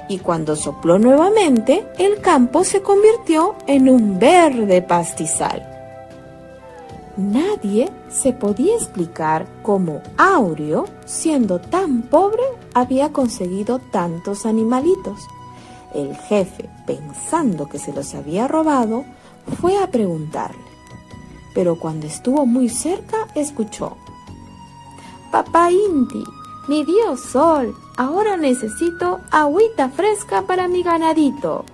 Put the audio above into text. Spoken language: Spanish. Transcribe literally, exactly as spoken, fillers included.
y cuando sopló nuevamente, el campo se convirtió en un verde pastizal. Nadie se podía explicar cómo Áureo, siendo tan pobre, había conseguido tantos animalitos. El jefe, pensando que se los había robado, fue a preguntarle, pero cuando estuvo muy cerca, escuchó: «Papá Inti, mi dios Sol, ahora necesito agüita fresca para mi ganadito».